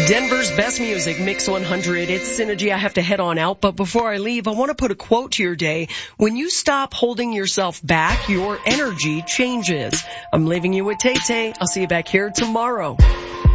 Denver's best music, Mix 100. It's Synergy. I have to head on out, but before I leave, I want to put a quote to your day. When you stop holding yourself back, your energy changes. I'm leaving you with Tay Tay. I'll see you back here tomorrow.